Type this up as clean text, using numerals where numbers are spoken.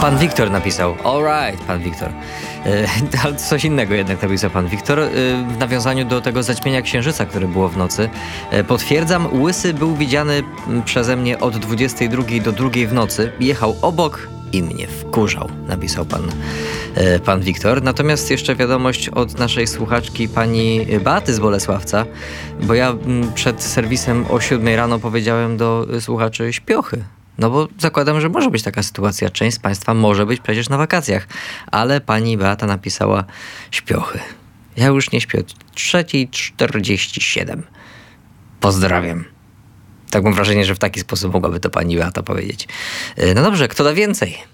Pan Wiktor napisał. Alright, pan Wiktor. Ale coś innego jednak napisał pan Wiktor. W nawiązaniu do tego zaćmienia księżyca, które było w nocy. Potwierdzam, łysy był widziany przeze mnie od 22 do 2 w nocy. Jechał obok i mnie wkurzał, napisał pan Wiktor. Natomiast jeszcze wiadomość od naszej słuchaczki pani Beaty z Bolesławca, bo ja przed serwisem o 7 rano powiedziałem do słuchaczy śpiochy. No bo zakładam, że może być taka sytuacja. Część z państwa może być przecież na wakacjach. Ale pani Beata napisała śpiochy. Ja już nie śpię. 3:47. Pozdrawiam. Tak mam wrażenie, że w taki sposób mogłaby to pani Beata powiedzieć. No dobrze, kto da więcej?